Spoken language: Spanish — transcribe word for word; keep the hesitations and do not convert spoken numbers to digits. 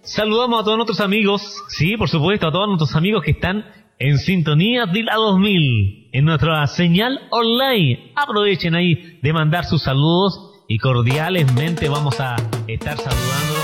saludamos a todos nuestros amigos, sí, por supuesto, a todos nuestros amigos que están en sintonía de la dos mil, en nuestra señal online. Aprovechen ahí de mandar sus saludos y cordialmente vamos a estar saludando